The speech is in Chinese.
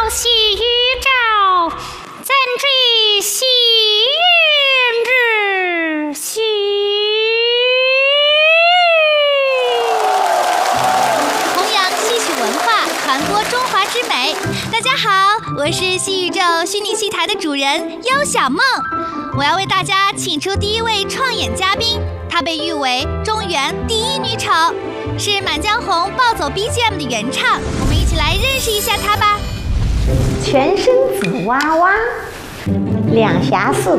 喜宇宙，怎知喜运之喜？ 弘扬戏曲文化，传播中华之美。大家好，我是戏宇宙虚拟戏台的主人优小梦，我要为大家请出第一位创演嘉宾，她被誉为中原第一女丑，是《满江红》暴走 BGM 的原唱。我们一起来认识一下她吧。 全身紫娃娃，两颊似